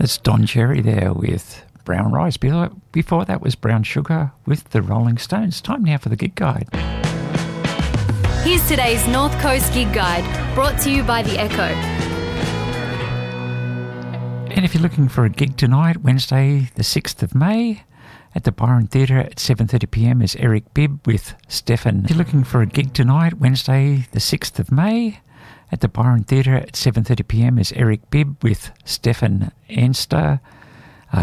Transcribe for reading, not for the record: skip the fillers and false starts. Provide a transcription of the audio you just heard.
was Don Cherry there with Brown Rice. Before that was Brown Sugar with the Rolling Stones. Time now for the gig guide. Here's today's North Coast gig guide, brought to you by The Echo. And if you're looking for a gig tonight, Wednesday the 6th of May, at the Byron Theatre at 7:30pm is Eric Bibb with Stefan. If you're looking for a gig tonight, Wednesday the 6th of May, at the Byron Theatre at 7:30pm is Eric Bibb with Stefan Enster.